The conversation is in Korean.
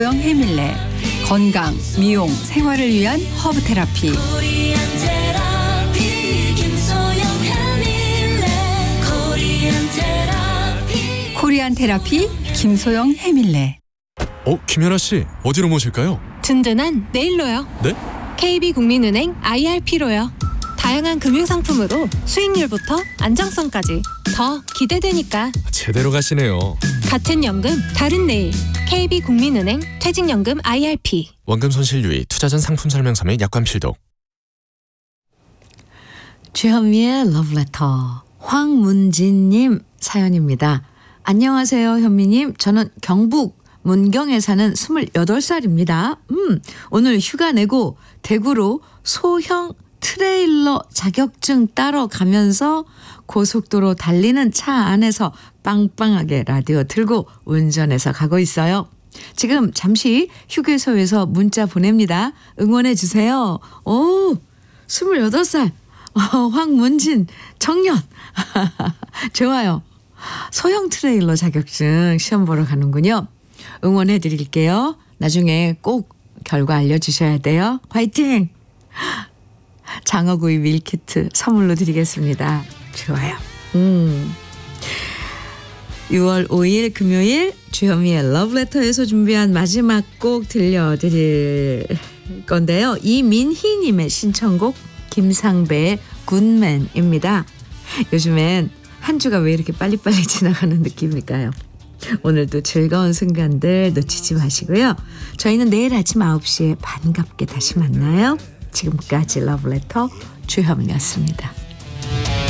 형 해밀레, 건강, 미용, 생활을 위한 허브 테라피. 코리안 테라피 김소영 해밀레. 김연아 씨, 어디로 모실까요? 든든한 내일로요. 네? KB국민은행 IRP로요. 다양한 금융상품으로 수익률부터 안정성까지 더 기대되니까. 제대로 가시네요. 같은 연금 다른 내일. KB국민은행 퇴직연금 IRP. 원금 손실 유의, 투자 전 상품 설명서 및 약관 필독. 주현미의 러브레터 황문진님 사연입니다. 안녕하세요 현미님. 저는 경북 문경에 사는 28살입니다. 오늘 휴가 내고 대구로 소형 트레일러 자격증 따러 가면서 고속도로 달리는 차 안에서 빵빵하게 라디오 틀고 운전해서 가고 있어요. 지금 잠시 휴게소에서 문자 보냅니다. 응원해 주세요. 오, 28살 황문진 청년 좋아요. 소형 트레일러 자격증 시험 보러 가는군요. 응원해 드릴게요. 나중에 꼭 결과 알려주셔야 돼요. 화이팅! 장어구이 밀키트 선물로 드리겠습니다. 좋아요. 6월 5일 금요일 주현미의 러브레터에서 준비한 마지막 곡 들려드릴 건데요. 이민희님의 신청곡 김상배의 굿맨입니다. 요즘엔 한 주가 왜 이렇게 빨리빨리 지나가는 느낌일까요? 오늘도 즐거운 순간들 놓치지 마시고요. 저희는 내일 아침 9시에 반갑게 다시 만나요. 지금까지 러브레터 주현미였습니다.